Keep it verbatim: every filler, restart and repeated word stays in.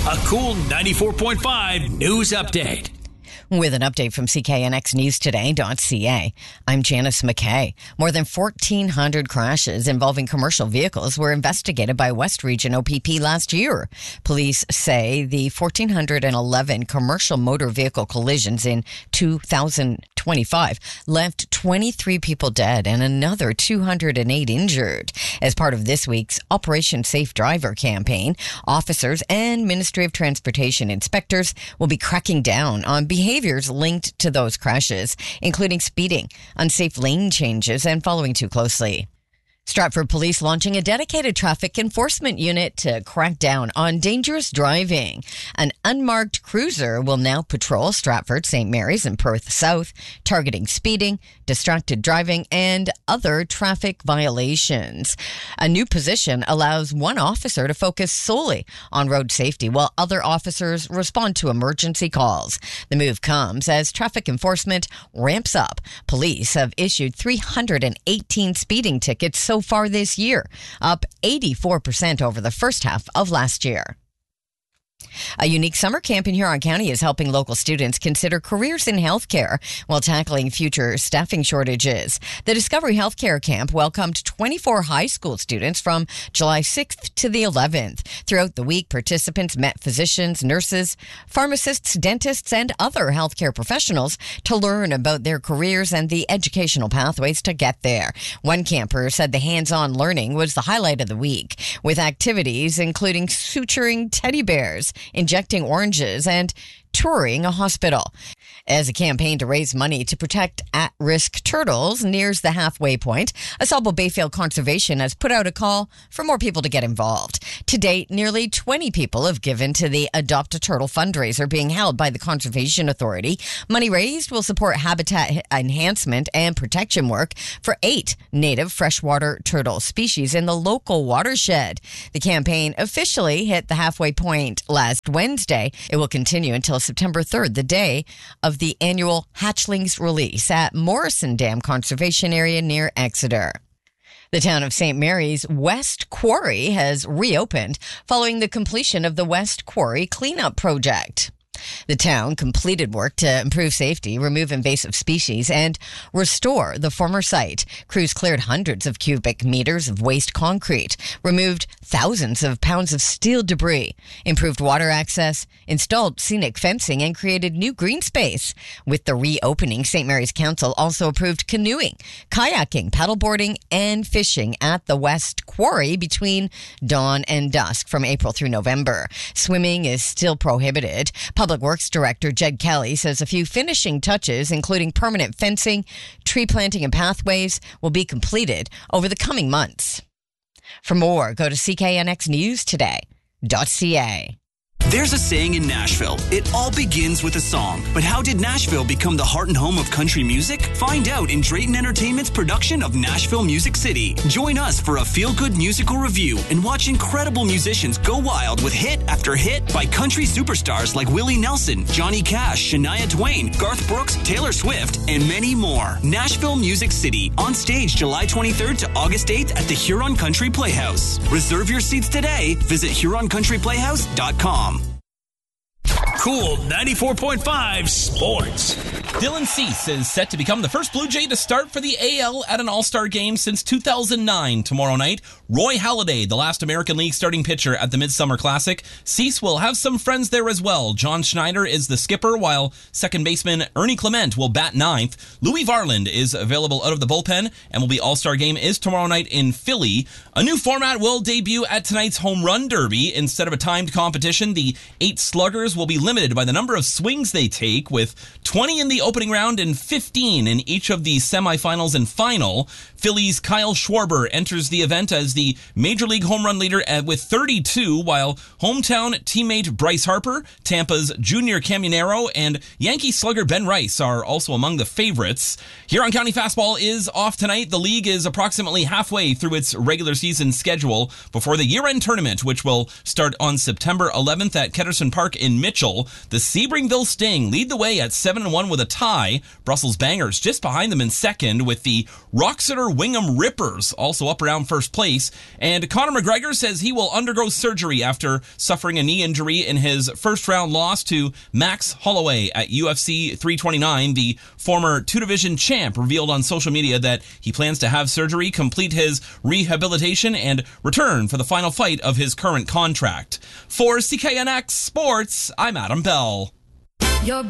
A cool ninety-four point five news update. With an update from C K N X News Today dot C A, I'm Janice McKay. More than fourteen hundred crashes involving commercial vehicles were investigated by West Region O P P last year. Police say the one thousand four hundred eleven commercial motor vehicle collisions in two thousand twenty-five left twenty-three people dead and another two hundred eight injured. As part of this week's Operation Safe Driver campaign, officers and Ministry of Transportation inspectors will be cracking down on behavior Behaviors linked to those crashes, including speeding, unsafe lane changes, and following too closely. Stratford Police launching a dedicated traffic enforcement unit to crack down on dangerous driving. An unmarked cruiser will now patrol Stratford, Saint Mary's, and Perth South, targeting speeding, distracted driving, and other traffic violations. A new position allows one officer to focus solely on road safety while other officers respond to emergency calls. The move comes as traffic enforcement ramps up. Police have issued three hundred eighteen speeding tickets so far this year, up eighty-four percent over the first half of last year. A unique summer camp in Huron County is helping local students consider careers in healthcare while tackling future staffing shortages. The Discovery Healthcare Camp welcomed twenty-four high school students from July sixth to the eleventh. Throughout the week, participants met physicians, nurses, pharmacists, dentists, and other healthcare professionals to learn about their careers and the educational pathways to get there. One camper said the hands-on learning was the highlight of the week, with activities including suturing teddy bears, injecting oranges, and touring a hospital. As a campaign to raise money to protect at-risk turtles nears the halfway point, AuSable Bayfield Conservation has put out a call for more people to get involved. To date, nearly twenty people have given to the Adopt a Turtle fundraiser being held by the Conservation Authority. Money raised will support habitat enhancement and protection work for eight native freshwater turtle species in the local watershed. The campaign officially hit the halfway point last Wednesday. It will continue until September third, the day of the annual hatchlings release at Morrison Dam Conservation Area near Exeter. The town of Saint Mary's West Quarry has reopened following the completion of the West Quarry cleanup project. The town completed work to improve safety, remove invasive species, and restore the former site. Crews cleared hundreds of cubic meters of waste concrete, removed thousands of pounds of steel debris, improved water access, installed scenic fencing, and created new green space. With the reopening, Saint Mary's Council also approved canoeing, kayaking, paddleboarding, and fishing at the West Quarry between dawn and dusk from April through November. Swimming is still prohibited. Public Works Director Jed Kelly says a few finishing touches, including permanent fencing, tree planting, and pathways, will be completed over the coming months. For more, go to C K N X News Today dot C A. There's a saying in Nashville, it all begins with a song. But how did Nashville become the heart and home of country music? Find out in Drayton Entertainment's production of Nashville Music City. Join us for a feel-good musical review and watch incredible musicians go wild with hit after hit by country superstars like Willie Nelson, Johnny Cash, Shania Twain, Garth Brooks, Taylor Swift, and many more. Nashville Music City, on stage July twenty-third to August eighth at the Huron Country Playhouse. Reserve your seats today. Visit Huron Country Playhouse dot com. Cool ninety-four point five Sports. Dylan Cease is set to become the first Blue Jay to start for the A L at an All-Star game since two thousand nine. Tomorrow night, Roy Halladay, the last American League starting pitcher at the Midsummer Classic. Cease will have some friends there as well. John Schneider is the skipper, while second baseman Ernie Clement will bat ninth. Louis Varland is available out of the bullpen and will be All-Star game is tomorrow night in Philly. A new format will debut at tonight's Home Run Derby. Instead of a timed competition, the eight sluggers will be limited by the number of swings they take, with twenty in the opening round and fifteen in each of the semifinals and final. Phillies' Kyle Schwarber enters the event as the Major League home run leader with thirty-two, while hometown teammate Bryce Harper, Tampa's Junior Caminero, and Yankee slugger Ben Rice are also among the favorites. Huron County Fastball is off tonight. The league is approximately halfway through its regular season schedule before the year-end tournament, which will start on September eleventh at Ketterson Park in Mitchell. The Sebringville Sting lead the way at seven and one with a tie. Brussels Bangers just behind them in second, with the Roxeter Wingham Rippers, also up around first place. And Conor McGregor says he will undergo surgery after suffering a knee injury in his first round loss to Max Holloway at U F C three twenty-nine. The former two-division champ revealed on social media that he plans to have surgery, complete his rehabilitation, and return for the final fight of his current contract. For C K N X Sports, I'm Adam Bell. Your